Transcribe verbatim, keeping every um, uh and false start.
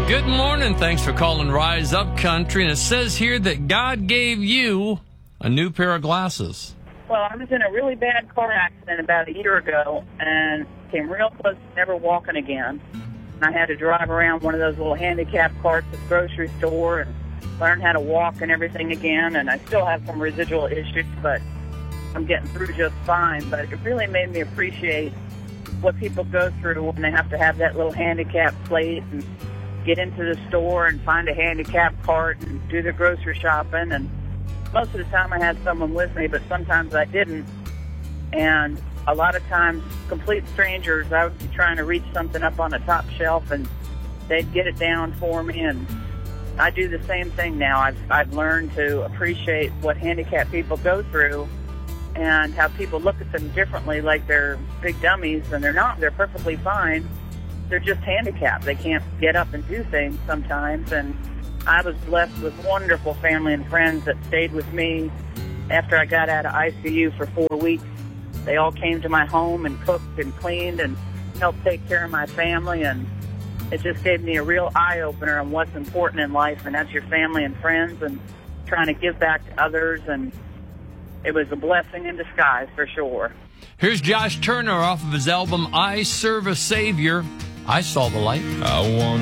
Good morning. Thanks for calling Rise Up Country. And it says here that God gave you a new pair of glasses. Well, I was in a really bad car accident about a year ago and came real close to never walking again. I had to drive around one of those little handicap carts at the grocery store and learn how to walk and everything again. And I still have some residual issues, but I'm getting through just fine. But it really made me appreciate what people go through when they have to have that little handicap plate and get into the store and find a handicap cart and do their grocery shopping. And most of the time I had someone with me, but sometimes I didn't. And a lot of times, complete strangers, I would be trying to reach something up on the top shelf, and they'd get it down for me. And I do the same thing now. I've, I've learned to appreciate what handicapped people go through and how people look at them differently, like they're big dummies, and they're not. They're perfectly fine. They're just handicapped. They can't get up and do things sometimes. And I was blessed with wonderful family and friends that stayed with me after I got out of I C U for four weeks. They all came to my home and cooked and cleaned and helped take care of my family, and it just gave me a real eye-opener on what's important in life, and that's your family and friends and trying to give back to others, and it was a blessing in disguise for sure. Here's Josh Turner off of his album, I Serve a Savior. I Saw the Light. I want